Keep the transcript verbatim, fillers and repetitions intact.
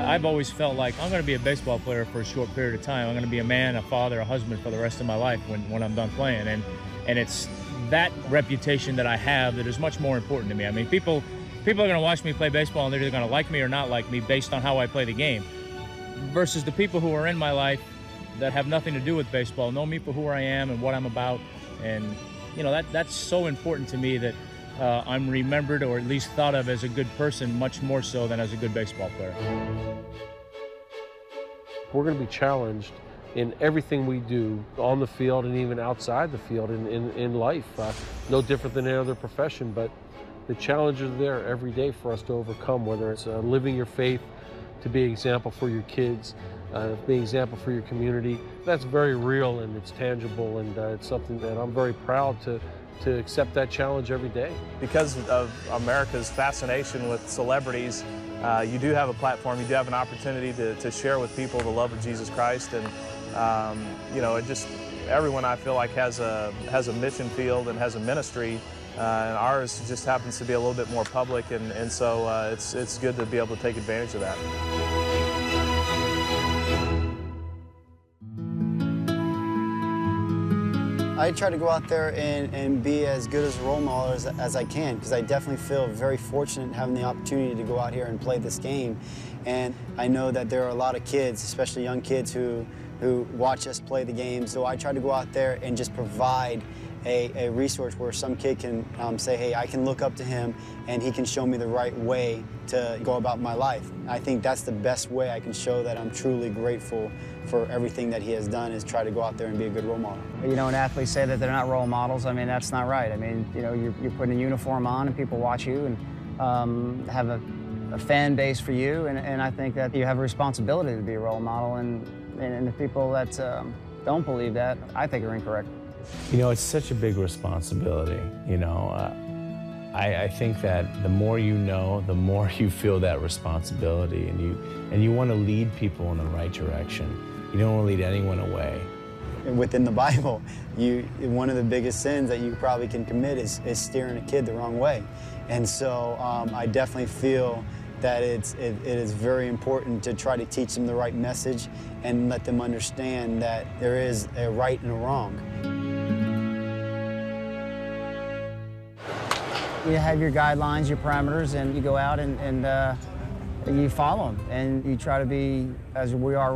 I've always felt like I'm going to be a baseball player for a short period of time. I'm going to be a man, a father, a husband for the rest of my life when, when I'm done playing. And, and it's that reputation that I have that is much more important to me. I mean, people, people are going to watch me play baseball and they're either going to like me or not like me based on how I play the game. Versus the people who are in my life that have nothing to do with baseball, know me for who I am and what I'm about. And, you know, that, that's so important to me that uh, I'm remembered or at least thought of as a good person much more so than as a good baseball player. We're going to be challenged in everything we do on the field and even outside the field in, in, in life. Uh, no different than any other profession, but the challenges are there every day for us to overcome, whether it's uh, living your faith, to be an example for your kids, uh, be an example for your community. That's very real and it's tangible, and uh, it's something that I'm very proud to, to accept that challenge every day. Because of America's fascination with celebrities, uh, you do have a platform, you do have an opportunity to, to share with people the love of Jesus Christ, and um, you know, it just, everyone I feel like has a, has a mission field and has a ministry. Uh, and ours just happens to be a little bit more public, and, and so uh, it's, it's good to be able to take advantage of that. I try to go out there and, and be as good as a role model as, as I can, because I definitely feel very fortunate having the opportunity to go out here and play this game. And I know that there are a lot of kids, especially young kids, who, who watch us play the game. So I try to go out there and just provide A, a resource where some kid can um, say, hey, I can look up to him and he can show me the right way to go about my life. I think that's the best way I can show that I'm truly grateful for everything that he has done, is try to go out there and be a good role model. You know, when athletes say that they're not role models, I mean, that's not right. I mean, you know, you're, you're putting a uniform on and people watch you and um, have a, a fan base for you, and, and I think that you have a responsibility to be a role model, and, and, and the people that um, don't believe that, I think are incorrect. You know, it's such a big responsibility, you know. Uh, I, I think that the more you know, the more you feel that responsibility, and you, and you want to lead people in the right direction. You don't want to lead anyone away. Within the Bible, you, one of the biggest sins that you probably can commit is, is steering a kid the wrong way. And so um, I definitely feel that it's, it, it is very important to try to teach them the right message and let them understand that there is a right and a wrong. You have your guidelines, your parameters, and you go out and, and uh, you follow them, and you try to be, as we are